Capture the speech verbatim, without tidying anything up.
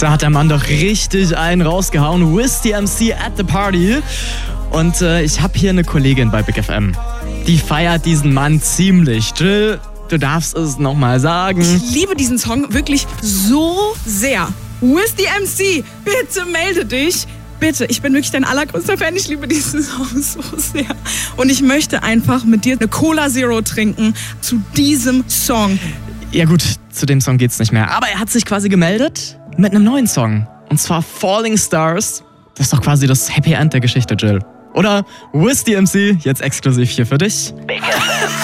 Da hat der Mann doch richtig einen rausgehauen. Wiz D M C at the Party. Und äh, ich habe hier eine Kollegin bei Big F M. Die feiert diesen Mann ziemlich. Jill, du darfst es nochmal sagen. Ich liebe diesen Song wirklich so sehr. Wiz D M C, bitte melde dich. Bitte, ich bin wirklich dein allergrößter Fan. Ich liebe diesen Song so sehr. Und ich möchte einfach mit dir eine Cola Zero trinken zu diesem Song. Ja gut, zu dem Song geht's nicht mehr. Aber er hat sich quasi gemeldet mit einem neuen Song. Und zwar Falling Stars. Das ist doch quasi das Happy End der Geschichte, Jill. Oder Wiz D M C, jetzt exklusiv hier für dich.